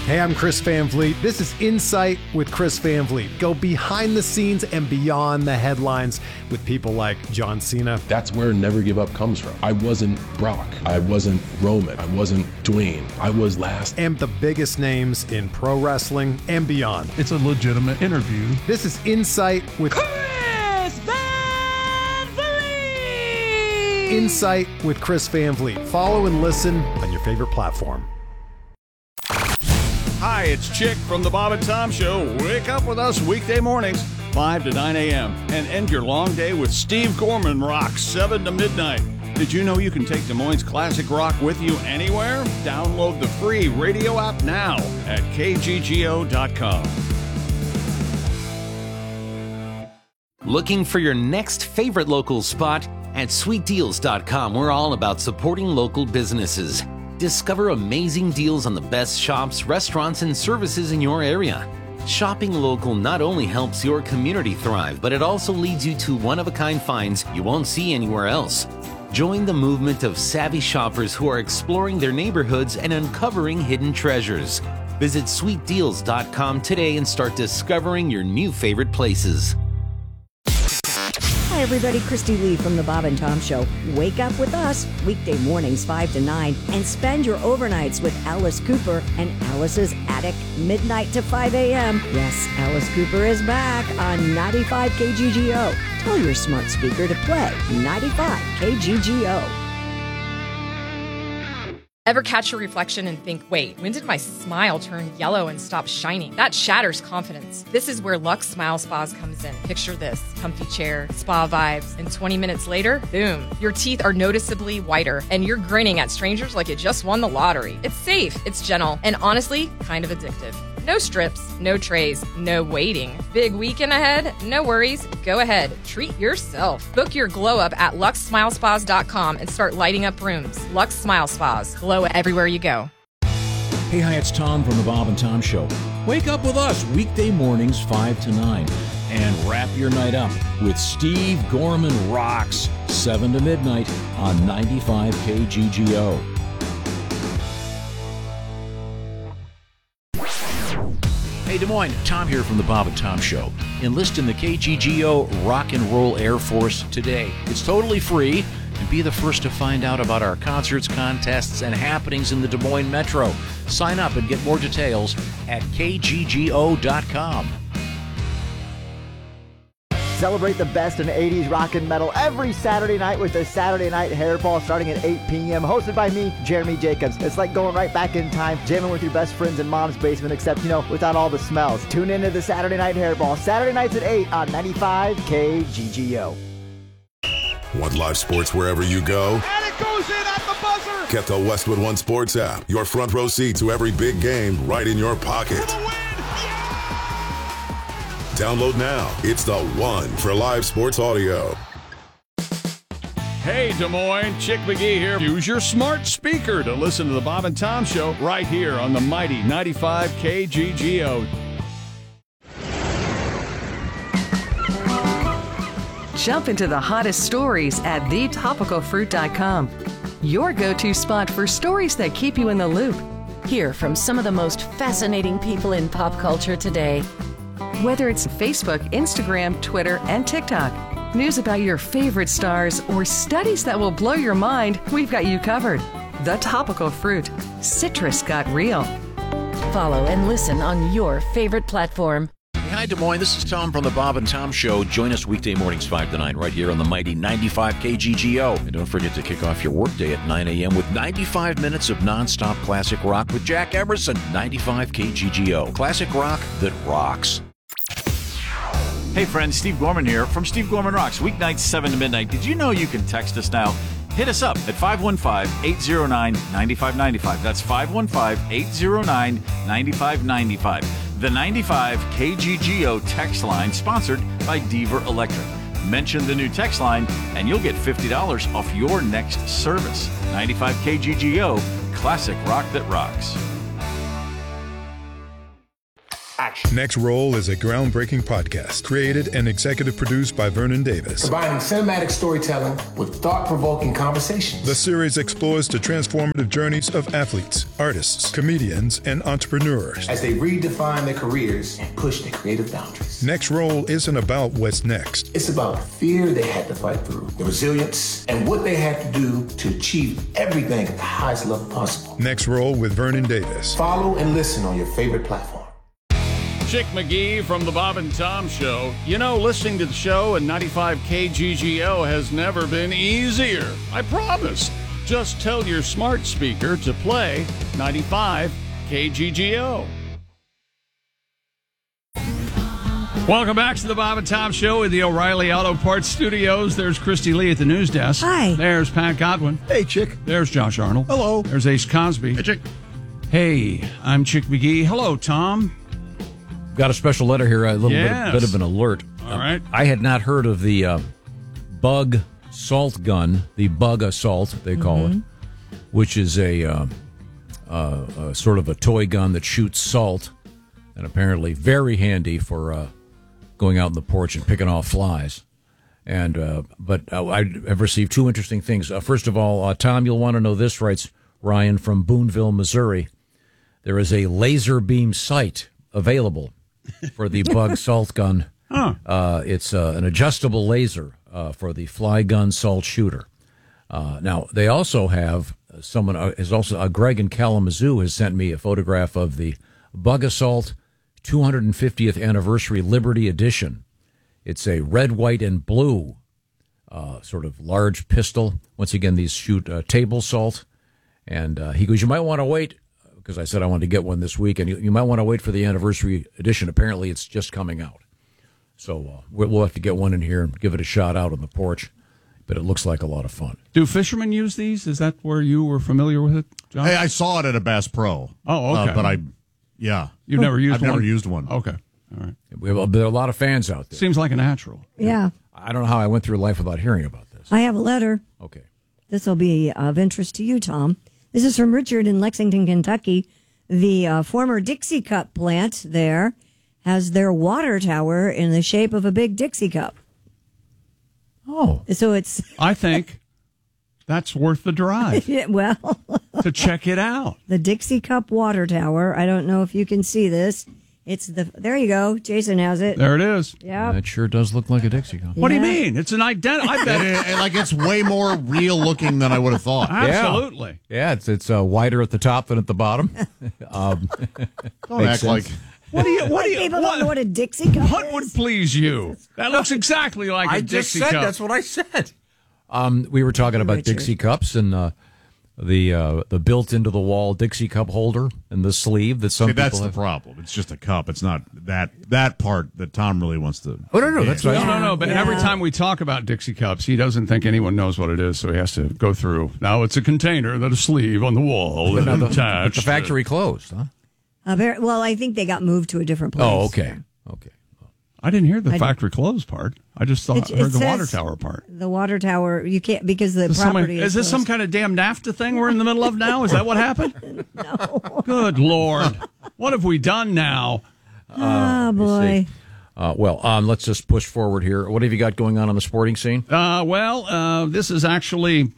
Hey, I'm Chris Van Vliet. This is Insight with Chris Van Vliet. Go behind the scenes and beyond the headlines with people like John Cena. That's where Never Give Up comes from. I wasn't Brock. I wasn't Roman. I wasn't Dwayne. I was last. And the biggest names in pro wrestling and beyond. It's a legitimate interview. This is Insight with Chris Van Vliet. Insight with Chris Van Vliet. Follow and listen on your favorite platform. Hi, it's Chick from the Bob and Tom Show. Wake up with us weekday mornings, 5 to 9 a.m. and end your long day with Steve Gorman Rock, 7 to midnight. Did you know you can take Des Moines Classic Rock with you anywhere? Download the free radio app now at kggo.com. Looking for your next favorite local spot? At sweetdeals.com, we're all about supporting local businesses. Discover amazing deals on the best shops, restaurants, and services in your area. Shopping local not only helps your community thrive, but it also leads you to one-of-a-kind finds you won't see anywhere else. Join the movement of savvy shoppers who are exploring their neighborhoods and uncovering hidden treasures. Visit sweetdeals.com today and start discovering your new favorite places. Hi, everybody. Christy Lee from the Bob and Tom Show. Wake up with us weekday mornings 5 to 9 and spend your overnights with Alice Cooper and Alice's Attic, midnight to 5 a.m. Yes, Alice Cooper is back on 95 KGGO. Tell your smart speaker to play 95 KGGO. Ever catch your reflection and think, wait, when did my smile turn yellow and stop shining? That shatters confidence. This is where Lux Smile Spas comes in. Picture this, comfy chair, spa vibes, and 20 minutes later, boom, your teeth are noticeably whiter, and you're grinning at strangers like you just won the lottery. It's safe, it's gentle, and honestly, kind of addictive. No strips, no trays, no waiting. Big weekend ahead? No worries. Go ahead. Treat yourself. Book your glow up at luxsmilespas.com and start lighting up rooms. Lux Smile Spas. Glow everywhere you go. Hey, hi, it's Tom from the Bob and Tom Show. Wake up with us weekday mornings 5 to 9 and wrap your night up with Steve Gorman Rocks, 7 to midnight on 95 KGGO. Hey, Des Moines, Tom here from the Bob and Tom Show. Enlist in the KGGO Rock and Roll Air Force today. It's totally free, and be the first to find out about our concerts, contests, and happenings in the Des Moines Metro. Sign up and get more details at kggo.com. Celebrate the best in 80s rock and metal every Saturday night with the Saturday Night Hairball starting at 8 p.m. hosted by me, Jeremy Jacobs. It's like going right back in time, jamming with your best friends in mom's basement, except, without all the smells. Tune in to the Saturday Night Hairball, Saturday nights at 8 on 95 KGGO. Want live sports wherever you go? And it goes in at the buzzer. Get the Westwood One Sports app. Your front row seat to every big game right in your pocket. Download now. It's the one for live sports audio. Hey, Des Moines, Chick McGee here. Use your smart speaker to listen to the Bob and Tom Show right here on the mighty 95 KGGO. Jump into the hottest stories at thetopicalfruit.com. Your go-to spot for stories that keep you in the loop. Hear from some of the most fascinating people in pop culture today. Whether it's Facebook, Instagram, Twitter, and TikTok, news about your favorite stars, or studies that will blow your mind, we've got you covered. The Topical Fruit. Citrus got real. Follow and listen on your favorite platform. Hi, Des Moines. This is Tom from the Bob and Tom Show. Join us weekday mornings 5 to 9 right here on the mighty 95 KGGO. And don't forget to kick off your workday at 9 a.m. with 95 minutes of nonstop classic rock with Jack Emerson. 95 KGGO. Classic rock that rocks. Hey friends, Steve Gorman here from Steve Gorman Rocks, weeknights 7 to midnight. Did you know you can text us now? Hit us up at 515-809-9595. That's 515-809-9595. The 95 KGGO text line sponsored by Deaver Electric. Mention the new text line and you'll get $50 off your next service. 95 KGGO, classic rock that rocks. action. Next Roll is a groundbreaking podcast created and executive produced by Vernon Davis. Combining cinematic storytelling with thought-provoking conversations. The series explores the transformative journeys of athletes, artists, comedians, and entrepreneurs as they redefine their careers and push their creative boundaries. Next Roll isn't about what's next. It's about the fear they had to fight through, the resilience, and what they had to do to achieve everything at the highest level possible. Next Roll with Vernon Davis. Follow and listen on your favorite platform. Chick McGee from the Bob and Tom Show. You know, listening to the show at 95 KGGO has never been easier. I promise. Just tell your smart speaker to play 95 KGGO. Welcome back to the Bob and Tom Show in the O'Reilly Auto Parts Studios. There's Christy Lee at the news desk. Hi. There's Pat Godwin. Hey, Chick. There's Josh Arnold. Hello. There's Ace Cosby. Hey, Chick. Hey, I'm Chick McGee. Hello, Tom. Got a special letter here, a little bit of an alert. All right. I had not heard of the bug salt gun, the bug assault, they call it, which is a sort of a toy gun that shoots salt, and apparently very handy for going out on the porch and picking off flies. And but I have received two interesting things. First of all, Tom, you'll want to know this, writes Ryan from Boonville, Missouri. There is a laser beam sight available for the bug salt gun. It's an adjustable laser for the fly gun salt shooter. Now, they also have Greg in Kalamazoo has sent me a photograph of the Bug Assault 250th Anniversary Liberty Edition. It's a red, white, and blue sort of large pistol. Once again, these shoot table salt. And he goes, you might want to wait, because I said I wanted to get one this week, and you might want to wait for the anniversary edition. Apparently, it's just coming out. So we'll have to get one in here and give it a shot out on the porch. But it looks like a lot of fun. Do fishermen use these? Is that where you were familiar with it, John? Hey, I saw it at a Bass Pro. Oh, okay. But You've never used one? I've never used one. Okay. All right. There are a lot of fans out there. Seems like a natural. Yeah. I don't know how I went through life without hearing about this. I have a letter. Okay. This will be of interest to you, Tom. This is from Richard in Lexington, Kentucky. The former Dixie Cup plant there has their water tower in the shape of a big Dixie cup. Oh. So it's... I think that's worth the drive. Yeah, well... to check it out. The Dixie Cup water tower. I don't know if you can see this. It's there you go. Jason has it. There it is. Yeah. That sure does look like a Dixie cup. What do you mean? It's an identity. I bet it's way more real looking than I would have thought. Absolutely. Yeah, it's wider at the top than at the bottom. Don't act like... What do you people don't know what a Dixie cup What would please you? That looks exactly like a Dixie cup. That's what I said. We were talking about Richard. Dixie cups and the built into the wall Dixie cup holder and the sleeve that some people that's have. the problem. It's just a cup. It's not that part that Tom really wants to. Oh no, that's right. No. But every time we talk about Dixie cups, he doesn't think anyone knows what it is, so he has to go through. Now it's a container that a sleeve on the wall But is now attached. the factory closed, huh? Well, I think they got moved to a different place. Oh, okay. I didn't hear the factory closed part. I just heard the water tower part. The water tower, you can't, because the property is this some kind of damn NAFTA thing we're in the middle of now? Is that what happened? No. Good Lord. What have we done now? Oh, boy. Let's just push forward here. What have you got going on the sporting scene? This is actually...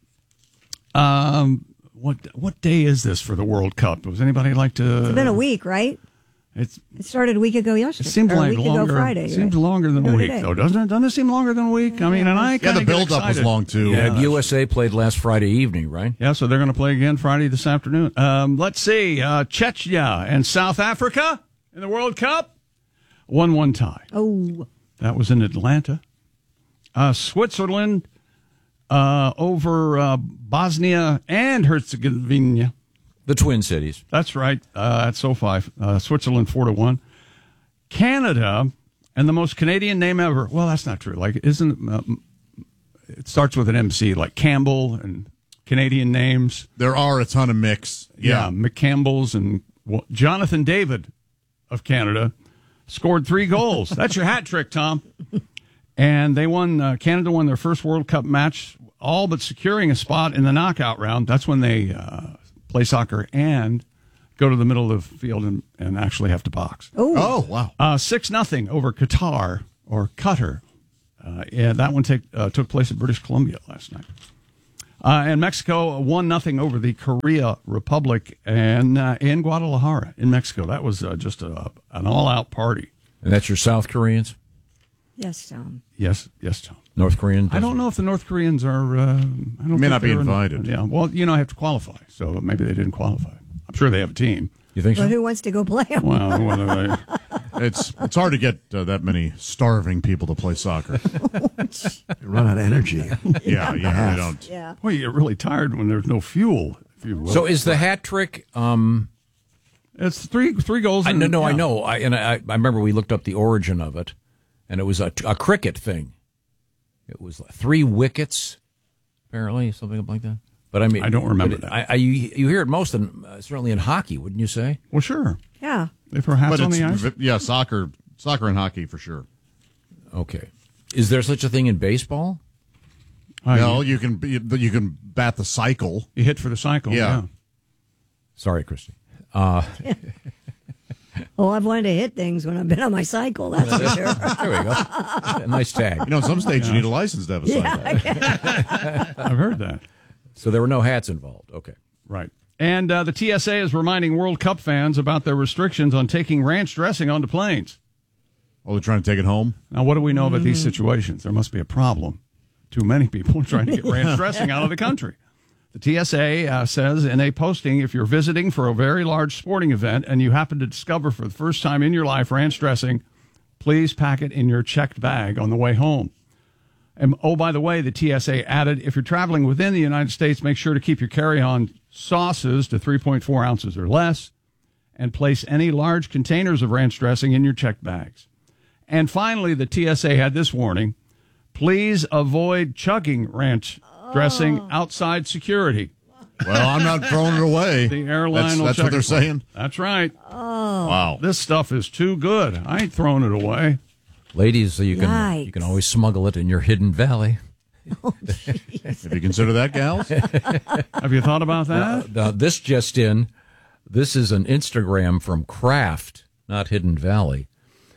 What day is this for the World Cup? Does anybody like to... It's been a week, right? It started a week ago yesterday. It seems like a week longer. ago Friday. It seems longer than a week, though, doesn't it? Doesn't it seem longer than a week? I mean, and I kind of the build-up was long, too. Yeah, USA played last Friday evening, right? Yeah, so they're going to play again Friday this afternoon. Let's see. Chechnya and South Africa in the World Cup. 1-1 tie. Oh. That was in Atlanta. Switzerland over Bosnia and Herzegovina. The Twin Cities. That's right. At SoFi. Switzerland 4-1. Canada, and the most Canadian name ever. Well, that's not true. Like, it starts with an MC, like Campbell and Canadian names. There are a ton of mix. Yeah, McCampbell's and Jonathan David of Canada scored 3 goals. That's your hat trick, Tom. And they won. Canada won their first World Cup match, all but securing a spot in the knockout round. That's when they play soccer and go to the middle of the field and actually have to box. Oh, wow. 6-0 over Qatar, or Qatar. That one took place in British Columbia last night. And Mexico 1-0 over the Korea Republic and in Guadalajara in Mexico. That was just an all-out party. And that's your South Koreans? Yes, Tom. Yes, Tom. North Korean? I don't know if the North Koreans are... may not be invited. Yeah, well, I have to qualify, so maybe they didn't qualify. I'm sure they have a team. You think so? But who wants to go play them? Well, what are they? It's hard to get that many starving people to play soccer. You run out of energy. Yeah, they don't. Yeah. Well, you get really tired when there's no fuel, if you will. So is the hat trick... it's three goals. I know. I remember we looked up the origin of it, and it was a cricket thing. It was 3 wickets, apparently, something like that. But I mean, I don't remember that. You hear it most, certainly in hockey, wouldn't you say? Well, sure. Yeah. They throw hats on the ice? Yeah, soccer and hockey for sure. Okay. Is there such a thing in baseball? No, you can bat the cycle. You hit for the cycle, yeah. Sorry, Christy. Oh, I've wanted to hit things when I've been on my cycle, that's for sure. There we go. A nice tag. At some stage you need a license to have a cycle. I've heard that. So there were no hats involved. Okay. Right. And the TSA is reminding World Cup fans about their restrictions on taking ranch dressing onto planes. Oh, they're trying to take it home? Now, what do we know about these situations? There must be a problem. Too many people trying to get ranch dressing out of the country. The TSA says in a posting, if you're visiting for a very large sporting event and you happen to discover for the first time in your life ranch dressing, please pack it in your checked bag on the way home. And, oh, by the way, the TSA added, if you're traveling within the United States, make sure to keep your carry-on sauces to 3.4 ounces or less and place any large containers of ranch dressing in your checked bags. And finally, the TSA had this warning, please avoid chugging ranch dressing outside security. Well, I'm not throwing it away. The airline will That's check what they're it. saying? That's right. Oh. Wow. This stuff is too good. I ain't throwing it away. Ladies, you can always smuggle it in your hidden valley. Have you considered that, gals? Have you thought about that? This just in. This is an Instagram from Kraft, not Hidden Valley.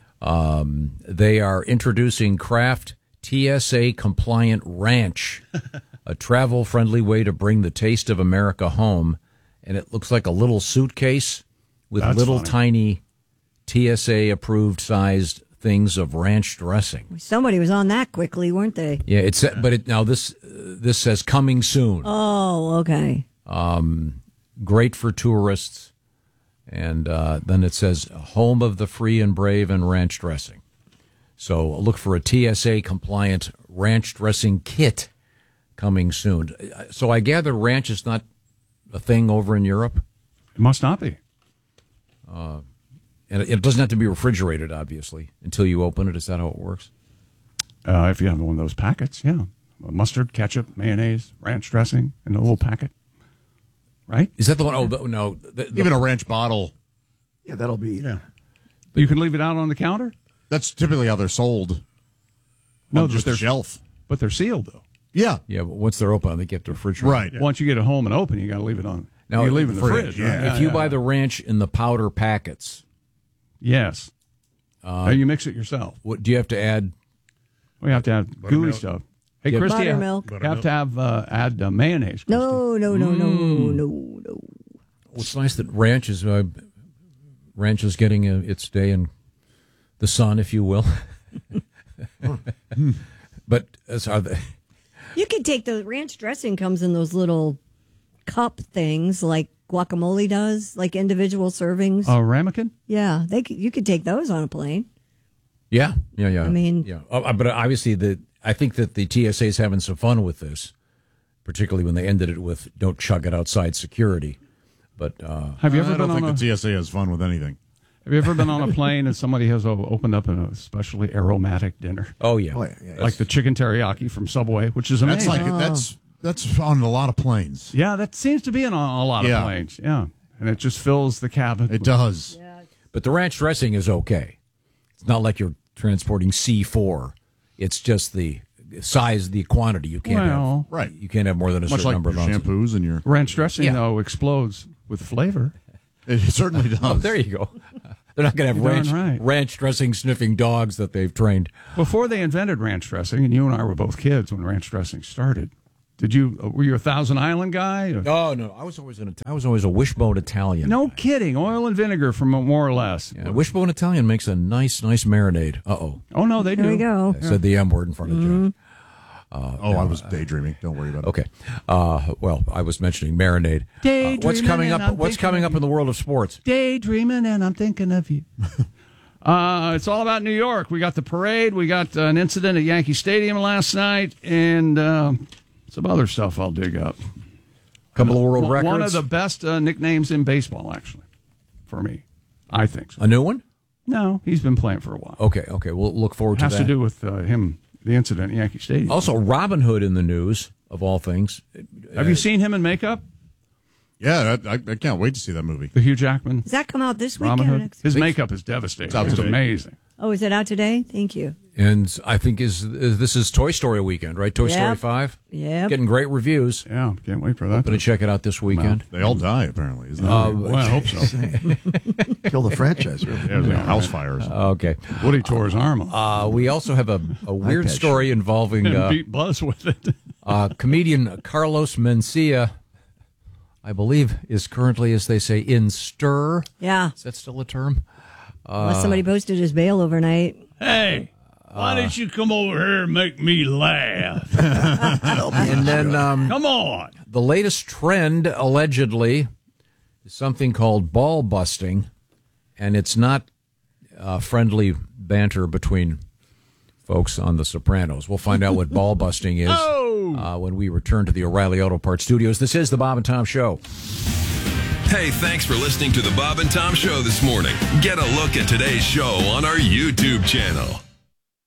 They are introducing Kraft TSA compliant ranch, a travel-friendly way to bring the taste of America home. And it looks like a little suitcase with tiny TSA-approved sized things of ranch dressing. Somebody was on that quickly, weren't they? Yeah, this says coming soon. Oh, okay. Great for tourists. And then it says home of the free and brave and ranch dressing. So look for a TSA compliant ranch dressing kit coming soon. So I gather ranch is not a thing over in Europe? It must not be. And it doesn't have to be refrigerated, obviously, until you open it. Is that how it works? If you have one of those packets, yeah. Mustard, ketchup, mayonnaise, ranch dressing in a little packet. Right? Is that the one? Oh, no. Even a ranch bottle. Yeah, that'll be. Yeah. But you can leave it out on the counter? That's typically how they're sold. No, just they're shelf. But they're sealed, though. Yeah. Yeah, but once they're open, they get to refrigerator. Right. Yeah. Once you get it home and open, you got to leave it on. Now, you leave it in the fridge. Yeah. If you buy the ranch in the powder packets. Yes. You mix it yourself. What do you have to add? We have to add gooey stuff. Hey, Christy, buttermilk. You have to add mayonnaise. Christy. No. Well, it's nice that ranch is getting its day in the sun, if you will. But You could take the ranch dressing comes in those little cup things like guacamole does, like individual servings. Ramekin? Yeah, you could take those on a plane. Yeah. I mean, yeah. But obviously, I think that the TSA is having some fun with this, particularly when they ended it with "Don't chug it outside security." But have you ever I been don't on think the TSA has fun with anything. Have you ever been on a plane and somebody has opened up an especially aromatic dinner? Oh yeah, like the chicken teriyaki from Subway, which is amazing. That's on a lot of planes. Yeah, that seems to be on a lot of planes. Yeah, and it just fills the cabin. It does. Yeah. But the ranch dressing is okay. It's not like you're transporting C4. It's just the size, the quantity. You can't have right. You can't have more than a Much certain like number of your ounces. shampoos and your ranch dressing though explodes with flavor. It certainly does. Oh, there you go. They're not going to have ranch dressing sniffing dogs that they've trained. Before they invented ranch dressing, and you and I were both kids when ranch dressing started. Were you a Thousand Island guy? Oh no, I was always a Wishbone Italian. No kidding, oil and vinegar from more or less. Yeah, Wishbone Italian makes a nice marinade. Oh no, they do. There we go. I said the M word in front of John. I was daydreaming. Don't worry about it. Okay. Well, I was mentioning marinade. What's coming up? What's coming up in the world of sports? Daydreaming, and I'm thinking of you. It's all about New York. We got the parade. We got an incident at Yankee Stadium last night, and some other stuff I'll dig up. A couple of world records. One of the best nicknames in baseball, actually, for me. I think so. A new one? No, he's been playing for a while. Okay. We'll look forward to that. Has to do with him, the incident at Yankee Stadium. Also, Robin Hood in the news, of all things. Have you seen him in makeup? Yeah, I can't wait to see that movie. The Hugh Jackman. Does that come out this Robin weekend? Hood. His makeup is devastating. It's amazing. Oh, is it out today? Thank you. And I think this is Toy Story weekend, right? Toy Story 5? Yeah. Getting great reviews. Yeah, can't wait for that. Going to check it out this weekend. They all die, apparently. Isn't well, I hope so. Kill the franchise, really. Yeah, house fires. Okay. Woody tore his arm off. We also have a weird story involving beat Buzz with it. Comedian Carlos Mencia, I believe, is currently, as they say, in stir. Yeah. Is that still a term? Unless somebody posted his bail overnight. Hey, why didn't you come over here and make me laugh? And then, come on. The latest trend, allegedly, is something called ball busting, and it's not friendly banter between folks on The Sopranos. We'll find out what ball busting is when we return to the O'Reilly Auto Parts studios. This is the Bob and Tom Show. Hey, thanks for listening to the Bob and Tom Show this morning. Get a look at today's show on our YouTube channel.